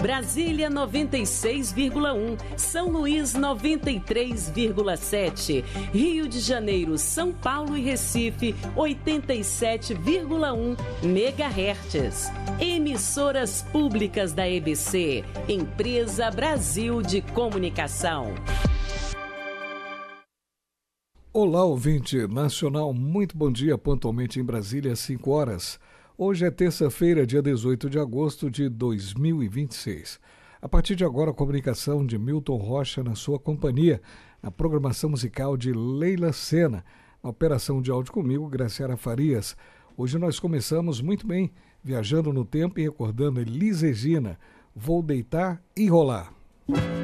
Brasília 96,1, São Luís 93,7, Rio de Janeiro, São Paulo e Recife 87,1 MHz. Emissoras públicas da EBC, Empresa Brasil de Comunicação. Olá, ouvinte nacional, muito bom dia, pontualmente em Brasília, às 5 horas. Hoje é terça-feira, dia 18 de agosto de 2026. A partir de agora, a comunicação de Milton Rocha na sua companhia, na programação musical de Leila Sena, na operação de áudio comigo, Graciela Farias. Hoje nós começamos muito bem, viajando no tempo e recordando Elis Regina, Vou Deitar e Rolar.